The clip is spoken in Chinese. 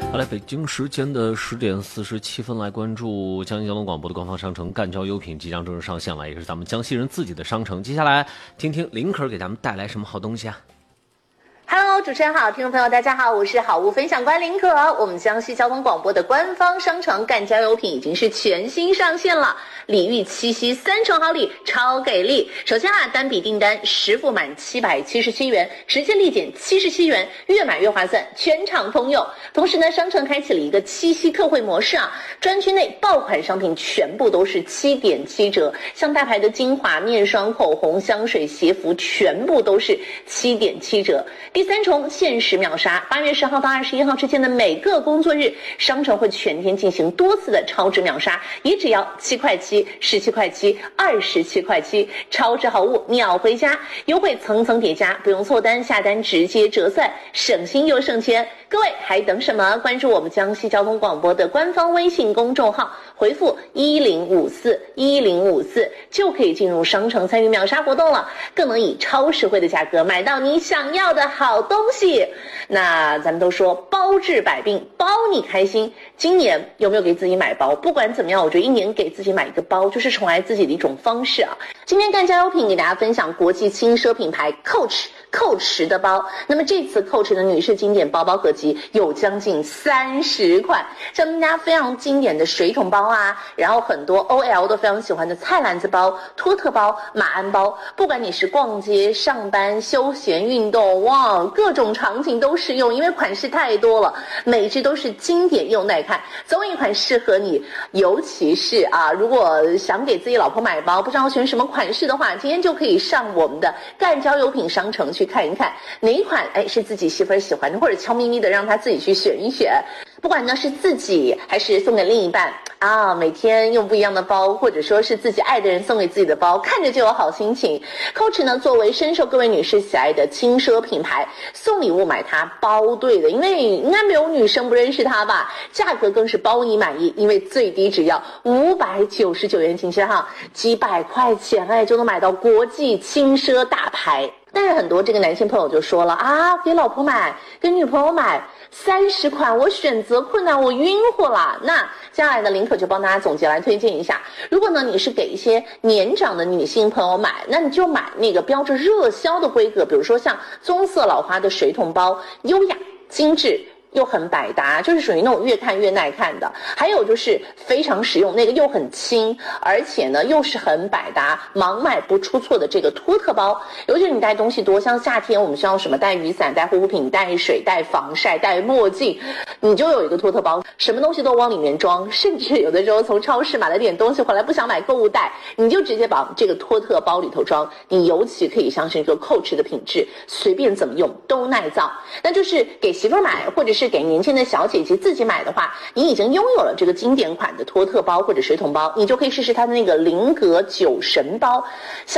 好嘞，北京时间的10点47分，来关注江西交通广播的官方商城赣交优品即将正式上线了，也是咱们江西人自己的商城。接下来听听林可给咱们带来什么好东西啊 ？Hello， 主持人好，听众朋友大家好，我是好物分享官林可。我们江西交通广播的官方商城赣交优品已经是全新上线了，礼遇七夕3重好礼，超给力！首先单笔订单10付满777元，直接立减77元，越买越划算，全场通用。同时商城开启了一个七夕特惠模式专区内爆款商品全部都是7.7折，像大牌的精华、面霜、口红、香水、鞋服全部都是7.7折。第3重限时秒杀，8月10号到21号之间的每个工作日，商城会全天进行多次的超值秒杀，也只要7块7、17块7、27块7，超值好物秒回家，优惠层层叠加，不用凑单，下单直接折算，省心又省钱。各位还等什么？关注我们江西交通广播的官方微信公众号，回复1054就可以进入商城参与秒杀活动了，更能以超实惠的价格买到你想要的好东西。那咱们都说包治百病，包你开心。今年有没有给自己买包？不管怎么样，我觉得一年给自己买一个包就是宠爱自己的一种方式今天赣交优品给大家分享国际轻奢品牌 Coach 的包。那么这次 Coach 的女士经典包包合集有将近30款，像大家非常经典的水桶包然后很多 OL 都非常喜欢的菜篮子包、托特包、马鞍包，不管你是逛街、上班、休闲、运动，哇，各种场景都适用，因为款式太多了，每只都是经典又耐看，总有一款适合你。尤其是如果想给自己老婆买包，不知道选什么款式的话，今天就可以上我们的赣交优品商城去看一看哪一款是自己媳妇儿喜欢的，或者悄咪咪的让她自己去选一选。不管呢是自己还是送给另一半每天用不一样的包，或者说是自己爱的人送给自己的包，看着就有好心情。Coach 呢作为深受各位女士喜爱的轻奢品牌，送礼物买它包对的，因为应该没有女生不认识它吧。价格更是包你满意，因为最低只要599元，请记几百块钱就能买到国际轻奢大牌。但是很多这个男性朋友就说了给老婆买，给女朋友买30款，我选择困难，我晕乎了。那接下来呢，林可就帮大家总结来推荐一下。如果呢你是给一些年长的女性朋友买，那你就买那个标着热销的规格，比如说像棕色老花的水桶包，优雅精致又很百搭，就是属于那种越看越耐看的。还有就是非常实用，那个又很轻，而且呢又是很百搭，盲买不出错的这个托特包。尤其是你带东西多，像夏天我们需要什么带雨伞、带护肤品、带水、带防晒、带墨镜，你就有一个托特包，什么东西都往里面装，甚至有的时候从超市买了点东西回来不想买购物袋，你就直接把这个托特包里头装。你尤其可以相信这个 Coach 的品质，随便怎么用都耐造。那就是给媳妇买，或者是给年轻的小姐姐自己买的话，你已经拥有了这个经典款的托特包或者水桶包，你就可以试试它的那个菱格酒神包。